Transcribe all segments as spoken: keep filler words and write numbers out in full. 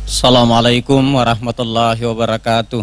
Assalamualaikum warahmatullahi wabarakatuh.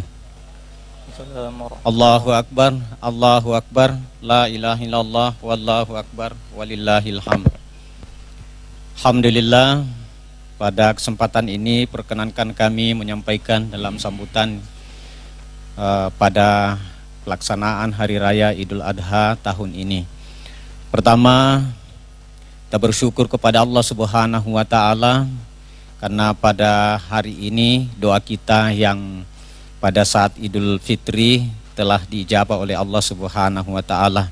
Allahu Akbar, Allahu Akbar, la ilaha illallah, wallahu akbar, walillahil hamd. Alhamdulillah, pada kesempatan ini perkenankan kami menyampaikan dalam sambutan uh, pada pelaksanaan Hari Raya Idul Adha tahun ini. Pertama, kita bersyukur kepada Allah Subhanahu wa Ta'ala karena pada hari ini doa kita yang pada saat Idul Fitri telah dijawab oleh Allah Subhanahu wa Ta'ala.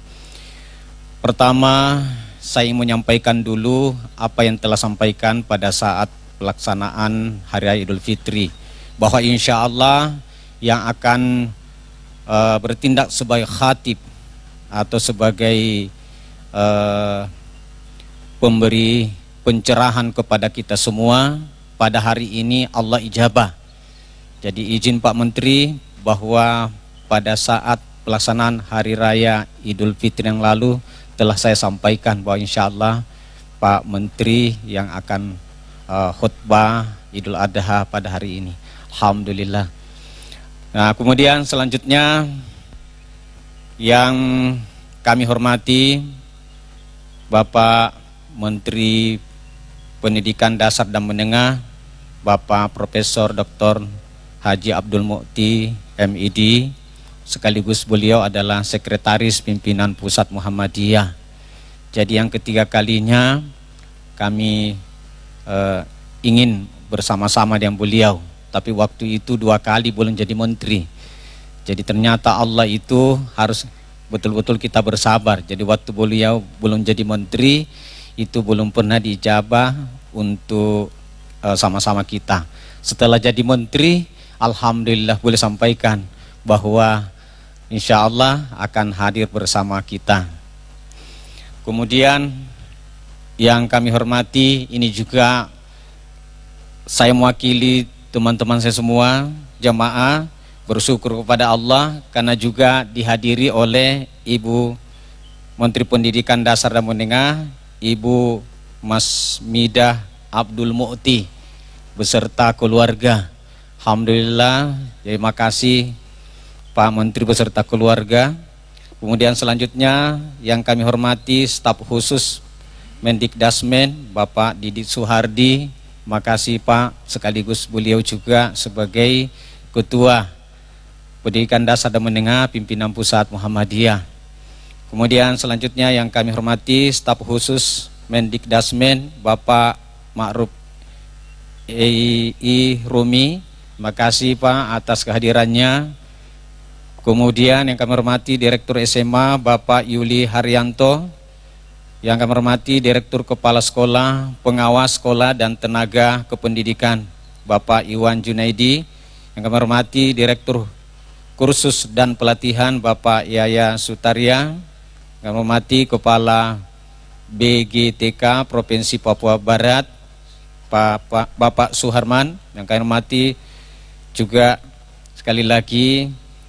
Pertama, saya ingin menyampaikan dulu apa yang telah sampaikan pada saat pelaksanaan Hari Raya Idul Fitri, bahwa insya Allah yang akan uh, bertindak sebagai khatib atau sebagai uh, pemberi pencerahan kepada kita semua pada hari ini Allah ijabah. Jadi izin Pak Menteri bahwa pada saat pelaksanaan Hari Raya Idul Fitri yang lalu telah saya sampaikan bahwa insya Allah Pak Menteri yang akan uh, khutbah Idul Adha pada hari ini. Alhamdulillah. Nah, kemudian selanjutnya yang kami hormati Bapak Menteri Pendidikan Dasar dan Menengah, Bapak Profesor Doktor Haji Abdul Mu'ti M Id, sekaligus beliau adalah Sekretaris Pimpinan Pusat Muhammadiyah. Jadi yang ketiga kalinya kami eh, ingin bersama-sama dengan beliau, tapi waktu itu dua kali belum jadi menteri. Jadi ternyata Allah itu harus betul-betul kita bersabar. Jadi waktu beliau belum jadi menteri itu belum pernah diijabah untuk sama-sama kita. Setelah jadi menteri, alhamdulillah boleh sampaikan bahwa insya Allah akan hadir bersama kita. Kemudian yang kami hormati, ini juga saya mewakili teman-teman saya semua, jamaah, bersyukur kepada Allah karena juga dihadiri oleh Ibu Menteri Pendidikan Dasar dan Menengah, Ibu Mas Midah Abdul Mu'ti beserta keluarga. Alhamdulillah, terima kasih Pak Menteri beserta keluarga. Kemudian selanjutnya yang kami hormati staf khusus Mendikdasmen Bapak Didi Suhardi, makasih Pak, sekaligus beliau juga sebagai Ketua Pendidikan Dasar dan Menengah Pimpinan Pusat Muhammadiyah. Kemudian selanjutnya yang kami hormati staf khusus Mendikdasmen Bapak Ma'ruf E I Rumi, makasih Pak atas kehadirannya. Kemudian yang kami hormati Direktur S M A Bapak Yuli Haryanto, yang kami hormati Direktur Kepala Sekolah, Pengawas Sekolah dan Tenaga Kependidikan Bapak Iwan Junaidi, yang kami hormati Direktur Kursus dan Pelatihan Bapak Yaya Sutaria, yang kami hormati Kepala B G T K Provinsi Papua Barat Bapak, Bapak Suharman, yang kami hormati juga sekali lagi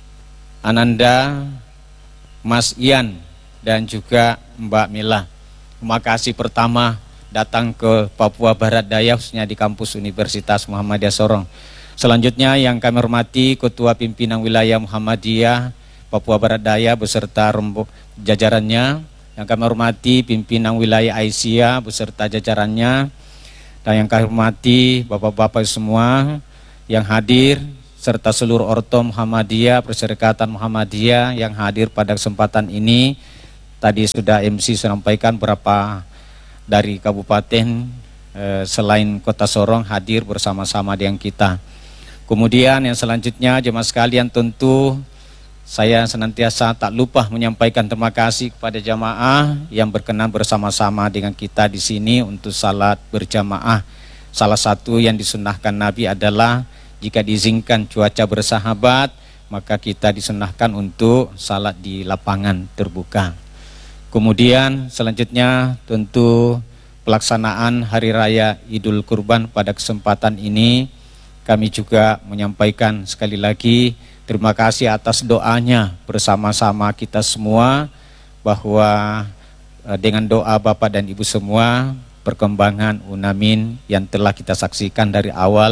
Ananda, Mas Ian dan juga Mbak Mila. Terima kasih pertama datang ke Papua Barat Daya, khususnya di kampus Universitas Muhammadiyah Sorong. Selanjutnya yang kami hormati Ketua Pimpinan Wilayah Muhammadiyah Papua Barat Daya beserta rombongan jajarannya, yang kami hormati Pimpinan Wilayah Aisyah beserta jajarannya, dan yang kami hormati Bapak-Bapak semua yang hadir serta seluruh orto Muhammadiyah, Perserikatan Muhammadiyah yang hadir pada kesempatan ini. Tadi sudah M C sampaikan berapa dari kabupaten eh, selain Kota Sorong hadir bersama-sama dengan kita. Kemudian yang selanjutnya jemaah sekalian, tentu saya senantiasa tak lupa menyampaikan terima kasih kepada jamaah yang berkenan bersama-sama dengan kita di sini untuk salat berjamaah. Salah satu yang disunnahkan Nabi adalah jika diizinkan cuaca bersahabat, maka kita disunnahkan untuk salat di lapangan terbuka. Kemudian selanjutnya tentu pelaksanaan Hari Raya Idul Kurban pada kesempatan ini kami juga menyampaikan sekali lagi terima kasih atas doanya bersama-sama kita semua, bahwa dengan doa Bapak dan Ibu semua perkembangan UNAMIN yang telah kita saksikan dari awal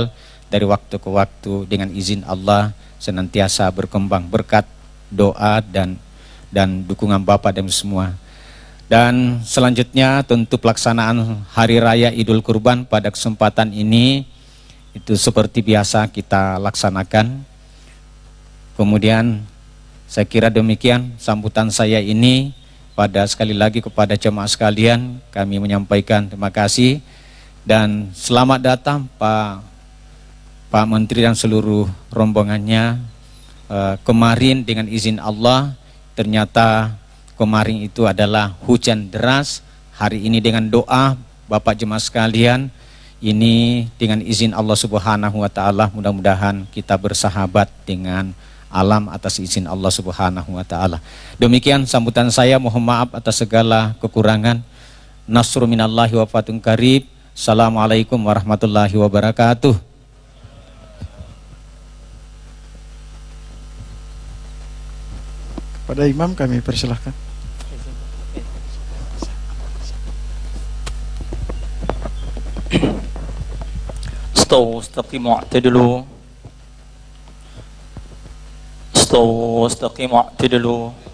dari waktu ke waktu dengan izin Allah senantiasa berkembang berkat doa dan dan dukungan Bapak dan semua. Dan selanjutnya tentu pelaksanaan Hari Raya Idul Kurban pada kesempatan ini itu seperti biasa kita laksanakan. Kemudian saya kira demikian sambutan saya ini. Pada sekali lagi kepada jemaah sekalian kami menyampaikan terima kasih dan selamat datang Pak Pak Menteri dan seluruh rombongannya. E, kemarin dengan izin Allah ternyata kemarin itu adalah hujan deras. Hari ini dengan doa Bapak jemaah sekalian ini dengan izin Allah Subhanahu wa taala mudah-mudahan kita bersahabat dengan alam atas izin Allah Subhanahu wa taala. Demikian sambutan saya, mohon maaf atas segala kekurangan. Nasrun minallahi wa fatun qarib. Assalamualaikum warahmatullahi wabarakatuh. Kepada imam kami persilahkan. Istawu istaqimu i'tidilu. استووا واستقيموا اعتدلوا